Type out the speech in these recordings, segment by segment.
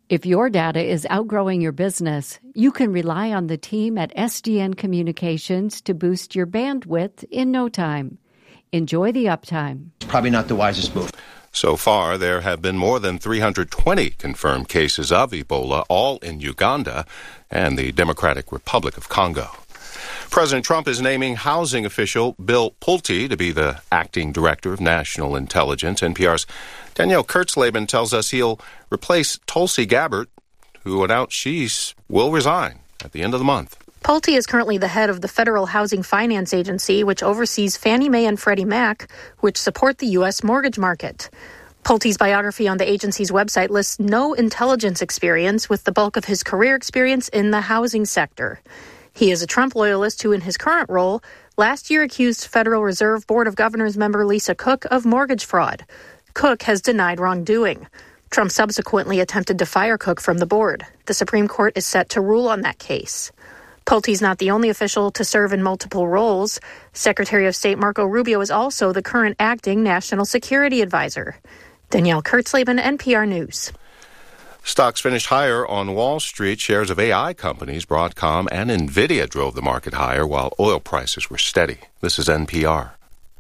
If your data is outgrowing your business, you can rely on the team at SDN Communications to boost your bandwidth in no time. Enjoy the uptime. It's probably not the wisest move. So far, there have been more than 320 confirmed cases of Ebola, all in Uganda and the Democratic Republic of Congo. President Trump is naming housing official Bill Pulte to be the acting director of national intelligence. NPR's Danielle Kurtzleben tells us he'll replace Tulsi Gabbard, who announced she will resign at the end of the month. Pulte is currently the head of the Federal Housing Finance Agency, which oversees Fannie Mae and Freddie Mac, which support the U.S. mortgage market. Pulte's biography on the agency's website lists no intelligence experience, with the bulk of his career experience in the housing sector. He is a Trump loyalist who, in his current role, last year accused Federal Reserve Board of Governors member Lisa Cook of mortgage fraud. Cook has denied wrongdoing. Trump subsequently attempted to fire Cook from the board. The Supreme Court is set to rule on that case. Pulte's not the only official to serve in multiple roles. Secretary of State Marco Rubio is also the current acting national security advisor. Danielle Kurtzleben, NPR News. Stocks finished higher on Wall Street. Shares of AI companies, Broadcom and NVIDIA, drove the market higher, while oil prices were steady. This is NPR.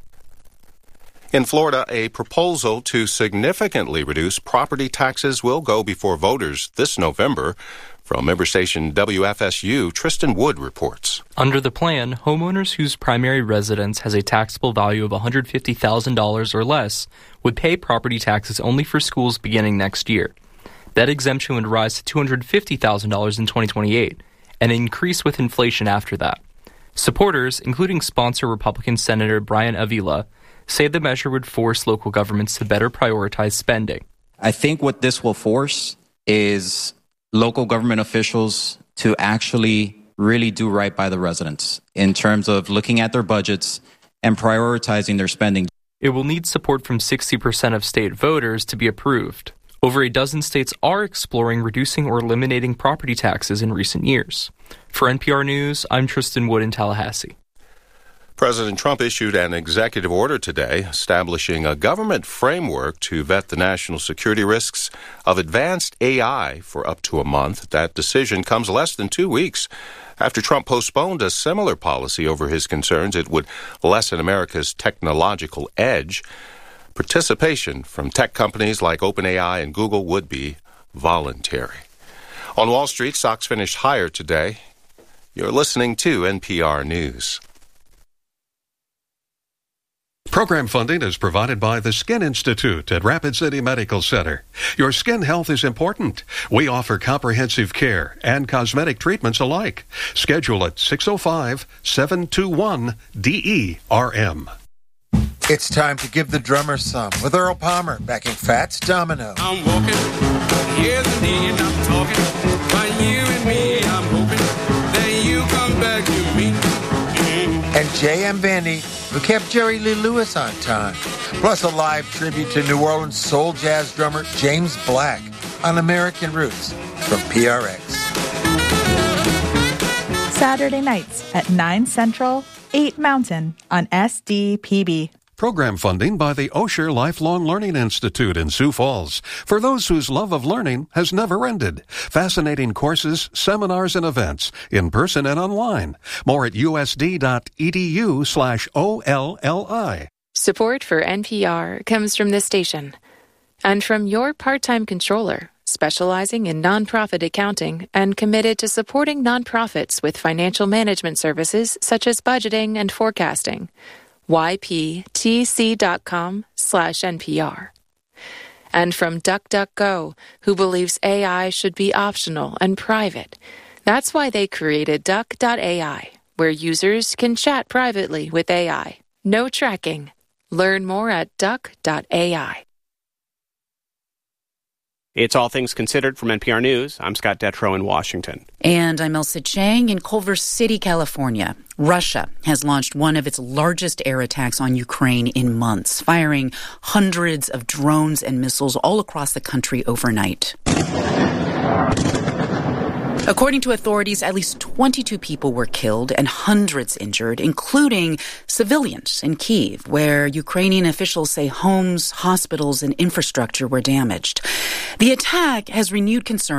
In Florida, a proposal to significantly reduce property taxes will go before voters this November. From member station WFSU, Tristan Wood reports. Under the plan, homeowners whose primary residence has a taxable value of $150,000 or less would pay property taxes only for schools beginning next year. That exemption would rise to $250,000 in 2028 and increase with inflation after that. Supporters, including sponsor Republican Senator Brian Avila, say the measure would force local governments to better prioritize spending. I think what this will force is local government officials to actually really do right by the residents in terms of looking at their budgets and prioritizing their spending. It will need support from 60% of state voters to be approved. Over a dozen states are exploring reducing or eliminating property taxes in recent years. For NPR News, I'm Tristan Wood in Tallahassee. President Trump issued an executive order today establishing a government framework to vet the national security risks of advanced AI for up to a month. That decision comes less than 2 weeks after Trump postponed a similar policy over his concerns it would lessen America's technological edge. Participation from tech companies like OpenAI and Google would be voluntary. On Wall Street, stocks finished higher today. You're listening to NPR News. Program funding is provided by the Skin Institute at Rapid City Medical Center. Your skin health is important. We offer comprehensive care and cosmetic treatments alike. Schedule at 605-721-DERM. It's time to give the drummer some with Earl Palmer backing Fats Domino. I'm walking, yes indeed, I'm talking. By you and me, I'm hoping that you come back to me. And J.M. Vandy, who kept Jerry Lee Lewis on time. Plus a live tribute to New Orleans soul jazz drummer James Black on American Roots from PRX. Saturday nights at 9 Central, 8 Mountain on SDPB. Program funding by the Osher Lifelong Learning Institute in Sioux Falls for those whose love of learning has never ended. Fascinating courses, seminars, and events in person and online. More at usd.edu/OLLI. Support for NPR comes from this station and from your part-time controller, specializing in nonprofit accounting and committed to supporting nonprofits with financial management services such as budgeting and forecasting. yptc.com/NPR. And from DuckDuckGo, who believes AI should be optional and private. That's why they created Duck.ai, where users can chat privately with AI. No tracking. Learn more at Duck.ai. It's All Things Considered from NPR News. I'm Scott Detrow in Washington. And I'm Elsa Chang in Culver City, California. Russia has launched one of its largest air attacks on Ukraine in months, firing hundreds of drones and missiles all across the country overnight. According to authorities, at least 22 people were killed and hundreds injured, including civilians in Kyiv, where Ukrainian officials say homes, hospitals, and infrastructure were damaged. The attack has renewed concern